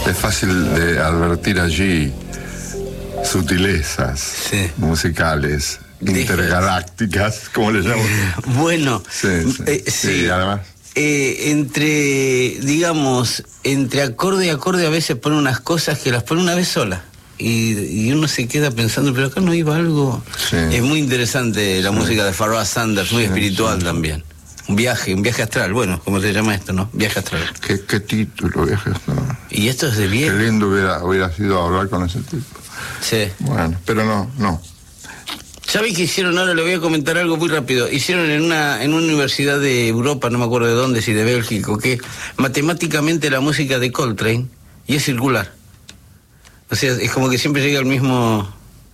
Es fácil de advertir allí sutilezas musicales, intergalácticas, como le llaman. Bueno, sí, además. Entre acorde y acorde a veces pone unas cosas que las pone una vez sola. Y uno se queda pensando, pero acá no iba algo. Sí. Es muy interesante la música de Pharoah Sanders, muy espiritual también. Un viaje astral, bueno, ¿cómo se llama esto, no? Viaje astral. ¿Qué título, viaje astral? Y esto es de viejo. Qué lindo hubiera sido hablar con ese tipo. Sí. Bueno, pero no. ¿Sabes qué hicieron ahora? Le voy a comentar algo muy rápido. Hicieron en una universidad de Europa, no me acuerdo de dónde, si de Bélgica, que matemáticamente la música de Coltrane y es circular. O sea, es como que siempre llega al mismo...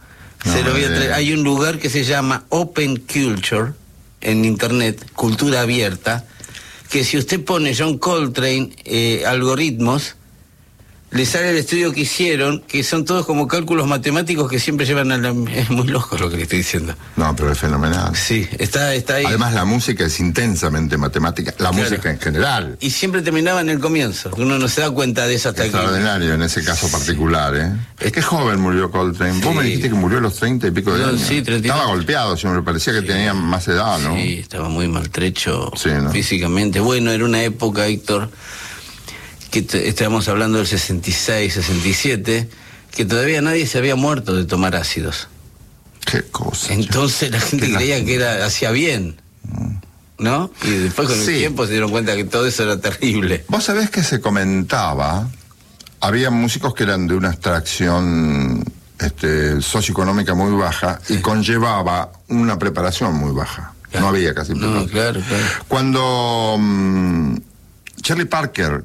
Hay un lugar que se llama Open Culture en internet, cultura abierta, que si usted pone John Coltrane, algoritmos, le sale el estudio que hicieron, que son todos como cálculos matemáticos que siempre llevan a la... Es muy loco lo que le estoy diciendo. No, pero es fenomenal. Sí, está ahí. Además la música es intensamente matemática, música en general. Y siempre terminaba en el comienzo, uno no se da cuenta de eso hasta aquí. Extraordinario en ese caso particular, ¿eh? Es que joven murió Coltrane. Vos me dijiste que murió a los 30 y pico de años. Sí, 30. Estaba golpeado, me parecía que tenía más edad, ¿no? Sí, estaba muy maltrecho físicamente. Bueno, era una época, Héctor, que estábamos hablando del 66, 67, que todavía nadie se había muerto de tomar ácidos. Qué cosa. Entonces la gente creía que hacía bien, ¿no? Y después con el tiempo se dieron cuenta que todo eso era terrible. Vos sabés que se comentaba, había músicos que eran de una extracción socioeconómica muy baja y conllevaba una preparación muy baja. Claro. No había casi preparación. No, claro. Cuando... Charlie Parker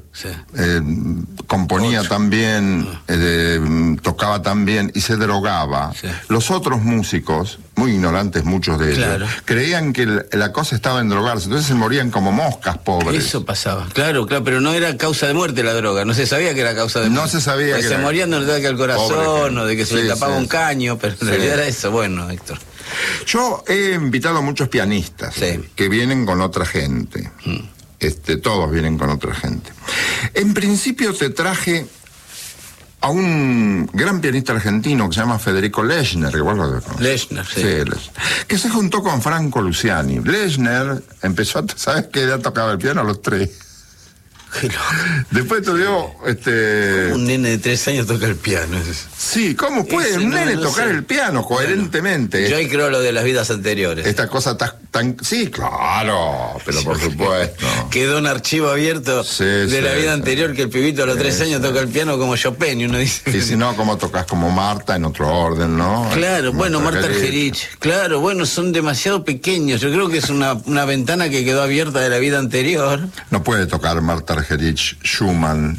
componía también, tocaba también y se drogaba. Sí. Los otros músicos, muy ignorantes muchos de ellos, creían que la cosa estaba en drogarse, entonces se morían como moscas, pobres. Eso pasaba, claro, pero no era causa de muerte la droga, no se sabía que era causa de muerte. No se sabía que se morían de un ataque al corazón o de que se le tapaba un caño, pero en realidad era eso. Bueno, Héctor. Yo he invitado a muchos pianistas que vienen con otra gente. Todos vienen con otra gente. En principio te traje a un gran pianista argentino que se llama Federico Lechner, que vos lo conoces. Lechner, sí. Que se juntó con Franco Luciani. Lechner empezó, ¿sabes qué edad tocaba el piano? A los 3. Después estudió un nene de 3 años toca el piano. Sí, ¿cómo puede un nene tocar el piano coherentemente? Yo ahí creo lo de las vidas anteriores. Esta cosa tan... Sí, claro, pero por supuesto. Quedó un archivo abierto de la vida anterior que el pibito a los 3 años toca el piano como Chopin y uno dice... Y si no, como tocas como Marta en otro orden, ¿no? Claro, bueno, Marta Argerich. Claro, bueno, son demasiado pequeños. Yo creo que es una ventana que quedó abierta de la vida anterior. No puede tocar Marta Argerich Schumann,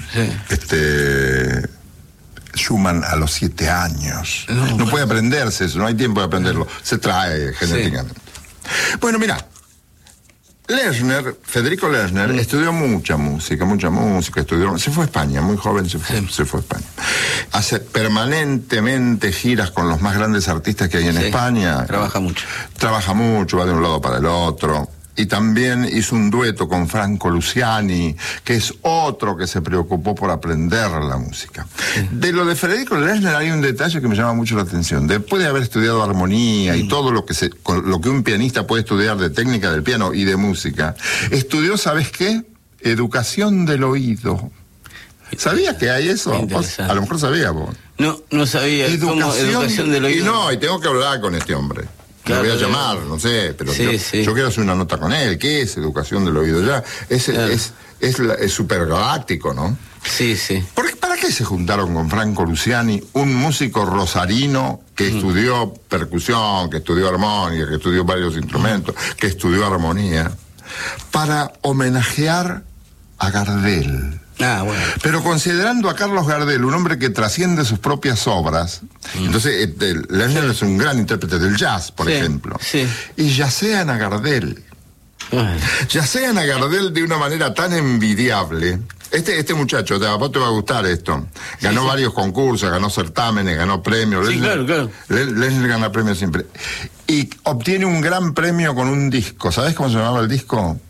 Schumann a los 7 años. No puede aprenderse eso, no hay tiempo de aprenderlo. Se trae genéticamente. Bueno, mira, Federico Lechner estudió mucha música, se fue a España, muy joven se fue a España. Hace permanentemente giras con los más grandes artistas que hay en España. Trabaja mucho, va de un lado para el otro. Y también hizo un dueto con Franco Luciani, que es otro que se preocupó por aprender la música. De lo de Federico Lechner hay un detalle que me llama mucho la atención. Después de haber estudiado armonía y todo lo que un pianista puede estudiar de técnica del piano y de música, estudió, ¿sabes qué? Educación del oído. ¿Sabías que hay eso? A lo mejor sabías vos. No sabía. Educación del oído. Y tengo que hablar con este hombre. Lo voy a llamar, no sé, pero yo quiero hacer una nota con él. ¿Qué es educación del oído? Ya es súper galáctico, ¿no? Sí. ¿Para qué se juntaron con Franco Luciani, un músico rosarino que estudió percusión, que estudió armónica, que estudió varios instrumentos, que estudió armonía, para homenajear a Gardel? Bueno. Pero considerando a Carlos Gardel un hombre que trasciende sus propias obras, entonces Lechner es un gran intérprete del jazz, por ejemplo, y yacean a Gardel. Yacean a Gardel de una manera tan envidiable. Este muchacho, a vos te va a gustar esto. Ganó varios concursos, ganó certámenes, ganó premios. Claro. Lechner gana premios siempre. Y obtiene un gran premio con un disco. ¿Sabés cómo se llamaba el disco?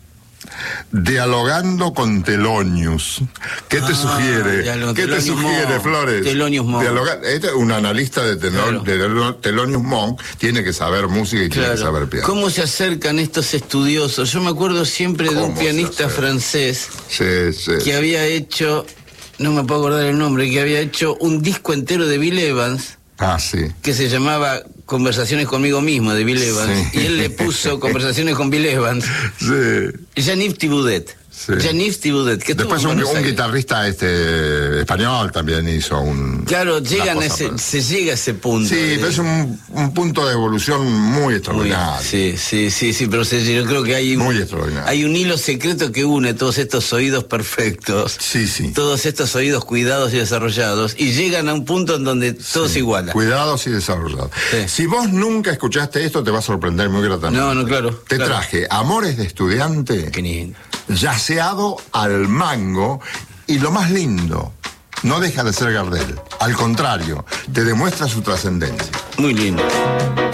Dialogando con Thelonious. ¿Qué te sugiere? ¿Qué te sugiere, Flores? Thelonious Monk. Este es un analista de Thelonious Monk, tiene que saber música y tiene que saber piano. ¿Cómo se acercan estos estudiosos? Yo me acuerdo siempre de un pianista francés que había hecho, no me puedo acordar el nombre, que había hecho un disco entero de Bill Evans. Que se llamaba Conversaciones conmigo mismo, de Bill Evans, y él le puso Conversaciones con Bill Evans. Jean-Yves Thibaudet. Jean-Yves Thibaudet, que después un guitarrista español también hizo un... Claro, se llega a ese punto. Sí, pero es un punto de evolución muy extraordinario. Sí, pero yo creo que hay un hilo secreto que une todos estos oídos perfectos, todos estos oídos cuidados y desarrollados, y llegan a un punto en donde todo se iguala. Cuidados y desarrollados. Si vos nunca escuchaste esto, te va a sorprender muy gratamente. No, claro. Te traje Amores de Estudiante. Qué lindo. Yaceado al mango, y lo más lindo, no deja de ser Gardel. Al contrario, te demuestra su trascendencia. Muy lindo.